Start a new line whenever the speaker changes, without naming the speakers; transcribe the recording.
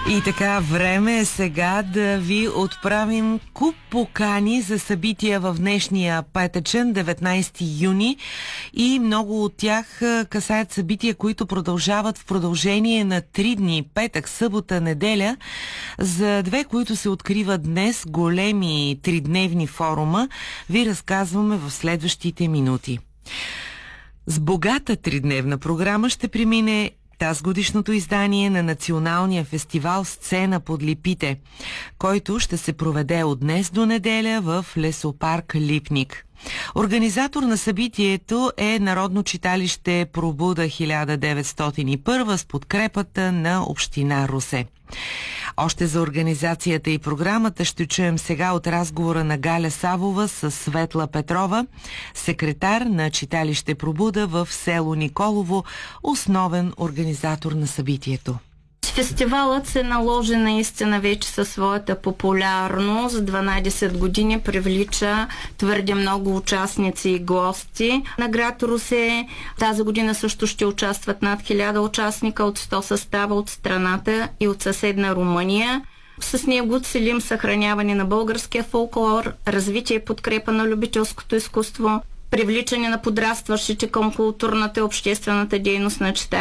И така, време е сега да ви отправим куп покани за събития в днешния петъчен, 19 юни. И много от тях касаят събития, които продължават в продължение на 3 дни. Петък, събота, неделя. За две, които се откриват днес, големи 3-дневни форума, ви разказваме в следващите минути. С богата 3-дневна програма ще премине тазгодишното издание на националния фестивал Сцена под липите, който ще се проведе от днес до неделя в лесопарк Липник. Организатор на събитието е Народно читалище Пробуда 1901 с подкрепата на община Русе. Още за организацията и програмата ще чуем сега от разговора на Галя Савова с Светла Петрова, секретар на читалище Пробуда в село Николово, основен организатор на събитието.
Фестивалът се наложи наистина вече със своята популярност. 12 години привлича твърде много участници и гости. На град Русе тази година също ще участват над 1000 участника от 100 състава от страната и от съседна Румъния. С него целим съхраняване на българския фолклор, развитие и подкрепа на любителското изкуство, привличане на подрастващите към културната и обществената дейност на читалището.